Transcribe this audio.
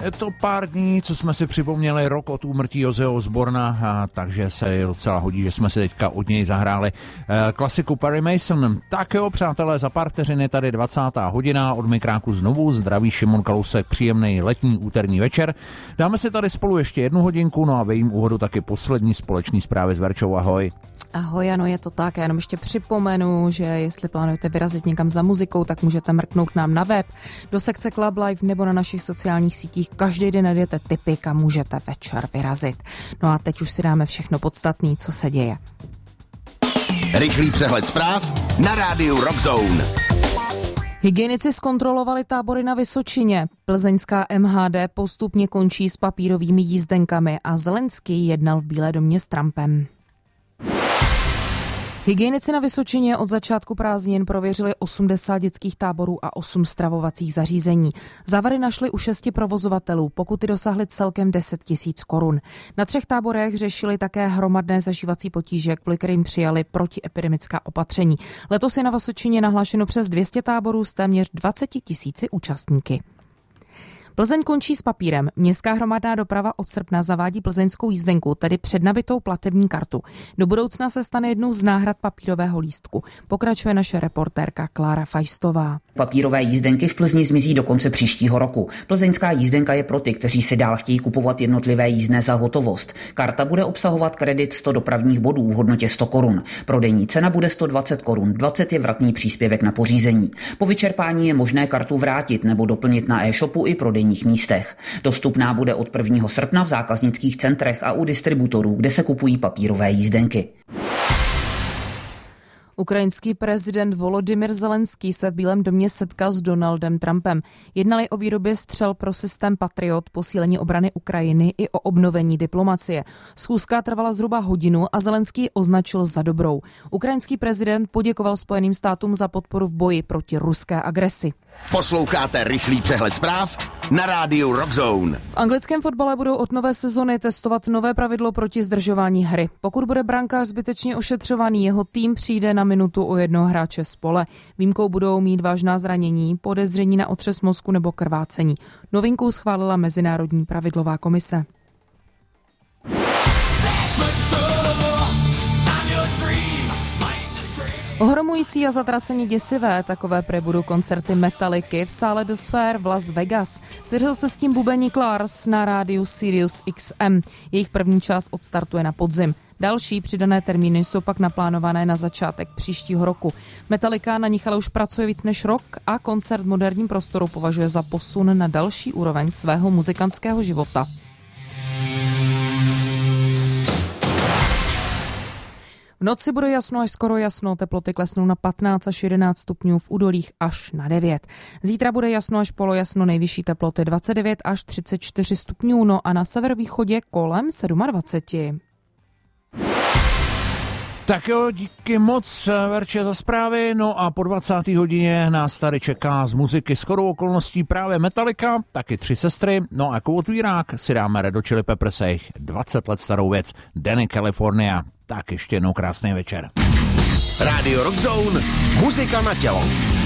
Je to pár dní, co jsme si připomněli rok od úmrtí Ozzyho Osborna, takže se docela hodí, že jsme si teďka od něj zahráli klasiku Perry Mason. Tak jo, přátelé, za pár vteřin je tady 20. hodina, od mikráku znovu zdraví Šimon Kalousek, příjemný letní úterní večer. Dáme si tady spolu ještě 1 hodinku, no a ve jím úvodu taky poslední společný zprávy s Verčou. Ahoj. Ahoj, ano, je to tak. Já jenom ještě připomenu, že jestli plánujete vyrazit někam za muzikou, tak můžete mrknout k nám na web, do sekce Club Live nebo na našich sociálních sítích. Každý den najdete tipy, kam můžete večer vyrazit. No a teď už si dáme všechno podstatné, co se děje. Rychlý přehled zpráv na rádiu Rock Zone. Hygienici zkontrolovali tábory na Vysočině. Plzeňská MHD postupně končí s papírovými jízdenkami a Zelenský jednal v Bílé domě s Trumpem. Hygienici na Vysočině od začátku prázdnin prověřili 80 dětských táborů a 8 stravovacích zařízení. Závady našli u 6 provozovatelů, pokuty dosáhly celkem 10 000 korun. Na 3 táborech řešili také hromadné zažívací potíže, kvůli kterým přijali protiepidemická opatření. Letos je na Vysočině nahlášeno přes 200 táborů s téměř 20 000 účastníky. Plzeň končí s papírem. Městská hromadná doprava od srpna zavádí plzeňskou jízdenku, tedy přednabitou platební kartu. Do budoucna se stane jednou z náhrad papírového lístku. Pokračuje naše reportérka Klára Fajstová. Papírové jízdenky v Plzni zmizí do konce příštího roku. Plzeňská jízdenka je pro ty, kteří si dál chtějí kupovat jednotlivé jízdné za hotovost. Karta bude obsahovat kredit 100 dopravních bodů v hodnotě 100 korun. Prodejní cena bude 120 korun, 20 je vratný příspěvek na pořízení. Po vyčerpání je možné kartu vrátit nebo doplnit na e-shopu i prodejních místech. Dostupná bude od 1. srpna v zákaznických centrech a u distributorů, kde se kupují papírové jízdenky. Ukrajinský prezident Volodymyr Zelenský se v Bílém domě setkal s Donaldem Trumpem. Jednali o výrobě střel pro systém Patriot, posílení obrany Ukrajiny i o obnovení diplomacie. Schůzka trvala zhruba hodinu a Zelenský označil za dobrou. Ukrajinský prezident poděkoval Spojeným státům za podporu v boji proti ruské agresi. Posloucháte rychlý přehled zpráv na rádiu Rock Zone. V anglickém fotbale budou od nové sezony testovat nové pravidlo proti zdržování hry. Pokud bude brankář zbytečně ošetřovaný, jeho tým přijde na minutu o 1 hráče z pole. Výjimkou budou mít vážná zranění, podezření na otřes mozku nebo krvácení. Novinku schválila Mezinárodní pravidlová komise. Ohromující a zatraceně děsivé, takové prý budou koncerty Metallicy v sále The Sphere v Las Vegas. Svěřil se s tím bubeník Lars na rádiu Sirius XM. Jejich první část odstartuje na podzim. Další přidané termíny jsou pak naplánované na začátek příštího roku. Metallica na nich ale už pracuje víc než rok a koncert v moderním prostoru považuje za posun na další úroveň svého muzikantského života. V noci bude jasno až skoro jasno, teploty klesnou na 15 až 11 stupňů, v údolích až na 9. Zítra bude jasno až polojasno, nejvyšší teploty 29 až 34 stupňů, no a na severovýchodě kolem 27. Tak jo, díky moc, Verče, za zprávy. No a po 20. hodině nás tady čeká z muziky shodou okolností právě Metallica, taky 3 sestry. No a jako otvírák si dáme Red Hot Chili Peppers, jejich 20 let starou věc, Danny California. Tak ještě jednou krásný večer. Radio Rock Zone, muzika na tělo.